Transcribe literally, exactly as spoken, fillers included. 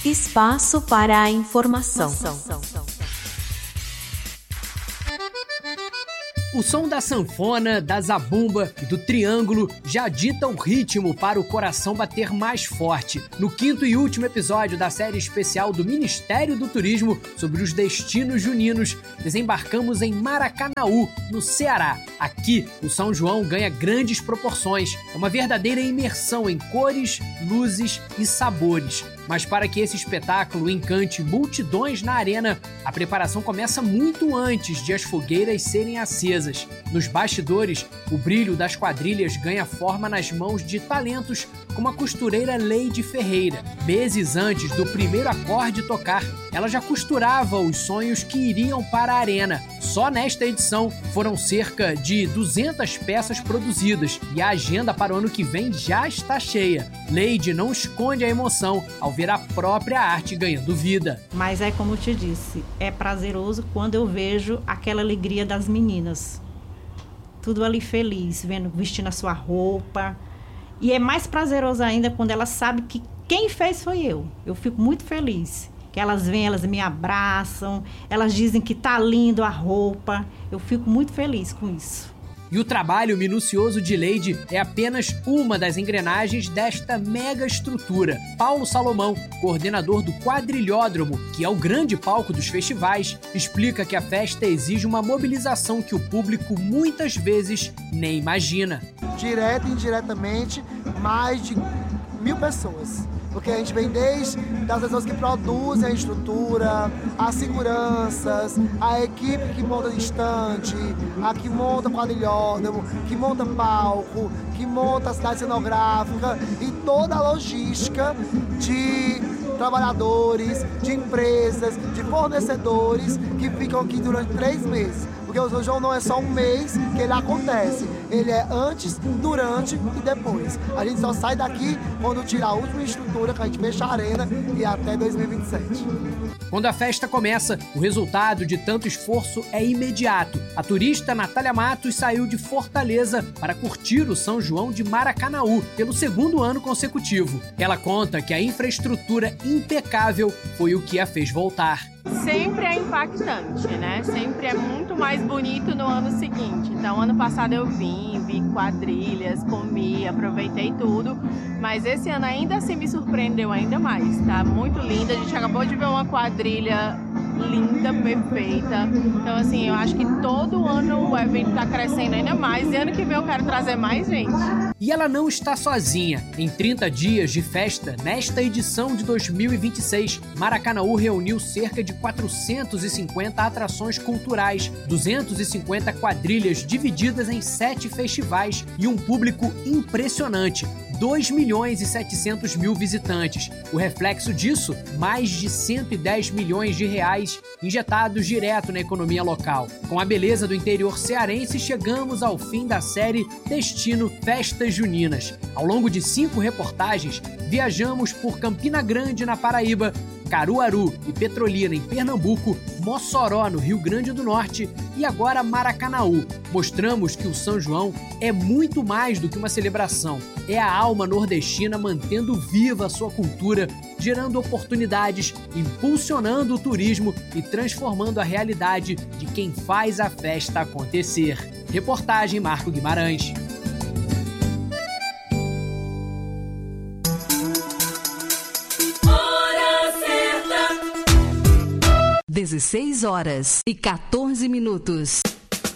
Espaço para a informação. O som da sanfona, da zabumba e do triângulo já dita o ritmo para o coração bater mais forte. No quinto e último episódio da série especial do Ministério do Turismo sobre os destinos juninos, desembarcamos em Maracanaú, no Ceará. Aqui, o São João ganha grandes proporções. É uma verdadeira imersão em cores, luzes e sabores. Mas para que esse espetáculo encante multidões na arena, a preparação começa muito antes de as fogueiras serem acesas. Nos bastidores, o brilho das quadrilhas ganha forma nas mãos de talentos como a costureira Leide Ferreira. Meses antes do primeiro acorde tocar, ela já costurava os sonhos que iriam para a arena. Só nesta edição foram cerca de duzentas peças produzidas e a agenda para o ano que vem já está cheia. Leide não esconde a emoção ao ver a própria arte ganhando vida. Mas é como eu te disse, é prazeroso quando eu vejo aquela alegria das meninas. Tudo ali feliz, vendo, vestindo a sua roupa. E é mais prazeroso ainda quando elas sabem que quem fez foi eu. Eu fico muito feliz. Que elas vêm, elas me abraçam, elas dizem que tá lindo a roupa. Eu fico muito feliz com isso. E o trabalho minucioso de Leide é apenas uma das engrenagens desta mega estrutura. Paulo Salomão, coordenador do Quadrilhódromo, que é o grande palco dos festivais, explica que a festa exige uma mobilização que o público muitas vezes nem imagina. Direto e indiretamente, mais de mil pessoas. Porque a gente vem desde das pessoas que produzem a estrutura, as seguranças, a equipe que monta estande, a que monta quadrilhódromo, que monta palco, que monta a cidade cenográfica e toda a logística de trabalhadores, de empresas, de fornecedores que ficam aqui durante três meses. Porque o São João não é só um mês que ele acontece, ele é antes, durante e depois. A gente só sai daqui quando tirar a última estrutura, que a gente fecha a arena e até dois mil e vinte e sete. Quando a festa começa, o resultado de tanto esforço é imediato. A turista Natália Matos saiu de Fortaleza para curtir o São João de Maracanaú pelo segundo ano consecutivo. Ela conta que a infraestrutura impecável foi o que a fez voltar. Sempre é impactante, né? Sempre é muito mais bonito no ano seguinte. Então, ano passado eu vim, vi quadrilhas, comi, aproveitei tudo. Mas esse ano ainda assim me surpreendeu ainda mais. Tá muito linda. A gente acabou de ver uma quadrilha linda, perfeita. Então, assim, eu acho que todo ano o evento tá crescendo ainda mais. E ano que vem eu quero trazer mais gente. E ela não está sozinha. Em trinta dias de festa, nesta edição de dois mil e vinte e seis, Maracanaú reuniu cerca de quatrocentas e cinquenta atrações culturais, duzentas e cinquenta quadrilhas divididas em sete festivais e um público impressionante. dois milhões e setecentos mil visitantes. O reflexo disso, mais de cento e dez milhões de reais injetados direto na economia local. Com a beleza do interior cearense, chegamos ao fim da série Destino Festas Juninas. Ao longo de cinco reportagens, viajamos por Campina Grande, na Paraíba, Caruaru e Petrolina, em Pernambuco, Mossoró, no Rio Grande do Norte e agora Maracanaú. Mostramos que o São João é muito mais do que uma celebração. É a alma nordestina mantendo viva a sua cultura, gerando oportunidades, impulsionando o turismo e transformando a realidade de quem faz a festa acontecer. Reportagem Marco Guimarães. dezesseis horas e quatorze minutos.